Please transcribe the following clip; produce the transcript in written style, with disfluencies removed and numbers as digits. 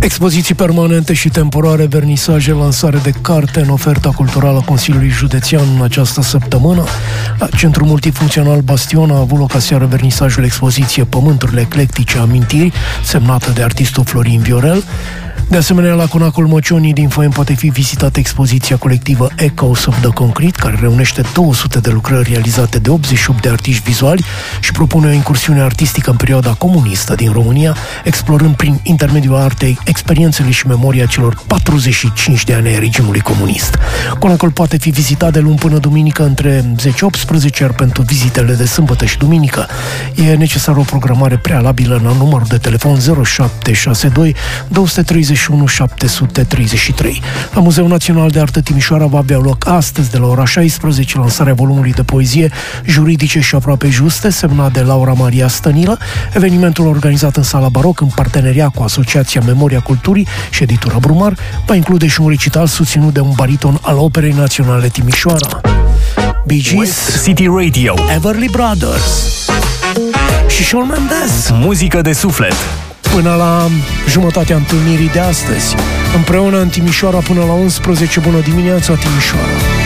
Expoziții permanente și temporare, vernisaje, lansare de carte în oferta culturală a Consiliului Județean în această săptămână. La Centrul Multifuncțional Bastion a avut loc aseară vernisajul expoziție Pământurile Eclectice Amintiri, semnată de artistul Florin Viorel. De asemenea, la Conacul Măcionii din Foen poate fi vizitată expoziția colectivă Echoes of the Concrete, care reunește 200 de lucrări realizate de 88 de artiști vizuali și propune o incursiune artistică în perioada comunistă din România, explorând prin intermediul artei experiențele și memoria celor 45 de ani ai regimului comunist. Conacul poate fi vizitat de luni până duminică între 10-18, iar pentru vizitele de sâmbătă și duminică e necesară o programare prealabilă la numărul de telefon 0762 231 733. La Muzeul Național de Artă Timișoara va avea loc astăzi de la ora 16 lansarea volumului de poezie Juridice și aproape juste, semnat de Laura Maria Stănilă. Evenimentul organizat în Sala Baroc în parteneria cu Asociația Memoria Culturii și Editura Brumar va include și un recital susținut de un bariton al Operei Naționale Timișoara. Bee Gees, City Radio, Everly Brothers și Shawn Mendes. muzică de suflet. Până la jumătatea întâlnirii de astăzi, împreună în Timișoara până la 11. Bună dimineața, Timișoara!